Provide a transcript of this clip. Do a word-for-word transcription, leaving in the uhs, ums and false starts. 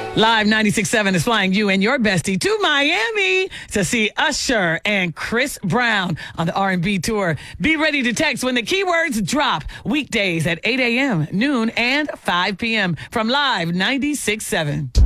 Live ninety-six point seven is flying you and your bestie to Miami to see Usher and Chris Brown on the R and B tour. Be ready to text when the keywords drop. Weekdays at eight a.m., noon, and five p.m. from Live ninety-six point seven.